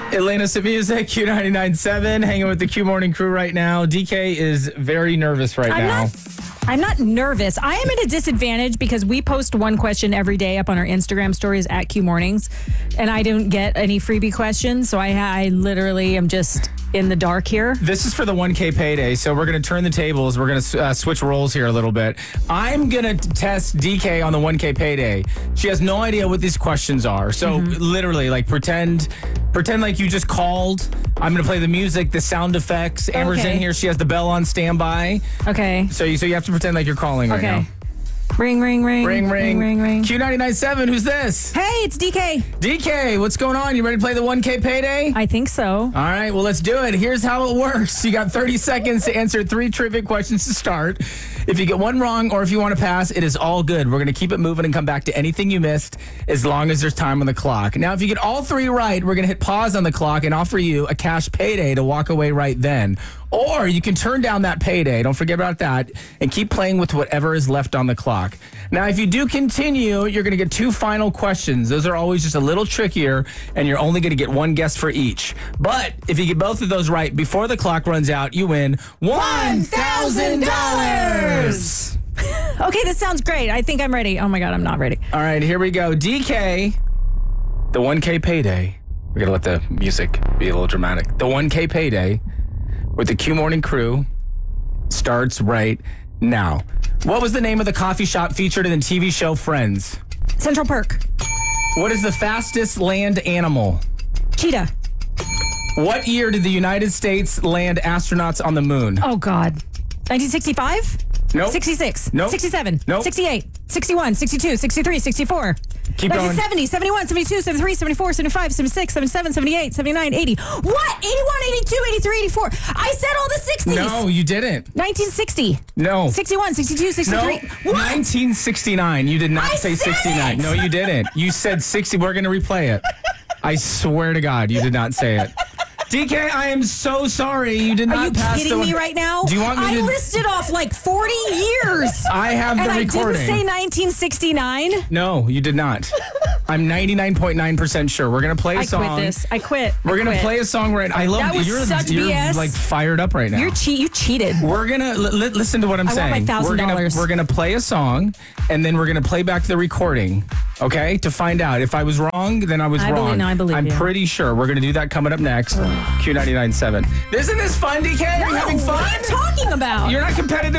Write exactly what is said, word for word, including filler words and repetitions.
Elena Music, Q ninety-nine point seven, hanging with the Q Morning crew right now. D K is very nervous right I'm now. Not, I'm not nervous. I am at a disadvantage because we post one question every day up on our Instagram stories at Q Mornings, and I don't get any freebie questions, so I, I literally am just in the dark here. This is for the one K payday, so we're going to turn the tables. We're going to uh, switch roles here a little bit. I'm going to test D K on the one K payday. She has no idea what these questions are, so mm-hmm. literally, like, pretend... Pretend like you just called. I'm going to play the music, the sound effects. Amber's okay. in here. She has the bell on standby. Okay. So you so you have to pretend like you're calling okay. right now. Ring, ring, ring. Ring, ring. Ring, ring, ring. Q ninety-nine point seven, who's this? Hey, it's D K. D K, what's going on? You ready to play the one K payday? I think so. All right, well, let's do it. Here's how it works. You got thirty seconds to answer three trivia questions to start. If you get one wrong or if you want to pass, it is all good. We're going to keep it moving and come back to anything you missed as long as there's time on the clock. Now, if you get all three right, we're going to hit pause on the clock and offer you a cash payday to walk away right then. Or you can turn down that payday, don't forget about that, and keep playing with whatever is left on the clock. Now, if you do continue, you're going to get two final questions. Those are always just a little trickier, and you're only going to get one guess for each. But if you get both of those right before the clock runs out, you win one thousand dollars. Okay, this sounds great. I think I'm ready. Oh, my God, I'm not ready. All right, here we go. D K, the one K payday. We're going to let the music be a little dramatic. The one K payday with the Q Morning crew starts right now. What was the name of the coffee shop featured in the T V show Friends? Central Perk. What is the fastest land animal? Cheetah. What year did the United States land astronauts on the moon? Oh, God. nineteen sixty-five? Nope. sixty-six. Nope. sixty-seven. Nope. sixty-eight. sixty-one. sixty-two. sixty-three. sixty-four. Keep going. seventy, seventy-one, seventy-two, seventy-three, seventy-four, seventy-five, seventy-six, seventy-seven, seventy-eight, seventy-nine, eighty. What? eighty-one, eighty-two, eighty-three, eighty-four. I said all the sixties. No, you didn't. nineteen sixty. No. sixty-one, sixty-two, sixty-three. No. What? nineteen sixty-nine. You did not I say said sixty-nine. it. No, you didn't. You said sixty. We're going to replay it. I swear to God, you did not say it. D K, I am so sorry. You did not Are you pass kidding the... me right now? Do you want me I to... listed off like forty years. I have the and recording. I didn't say nineteen sixty-nine. No, you did not. I'm ninety-nine point nine percent sure. We're going to play a I song. quit this. I quit. We're going to quit. play a song right I love That was you're, such you're B S. like fired up right now. You're cheat. You cheated. We're going to l- l- listen to what I'm I saying. want my thousand we're going dollars. to we're going to play a song and then we're going to play back the recording, okay? To find out if I was wrong, then I was I wrong. believe, no, I believe I'm you. pretty sure. We're going to do that coming up next. Q ninety-nine point seven. Isn't this fun, D K? Are you having fun? What are you talking about? You're not competitive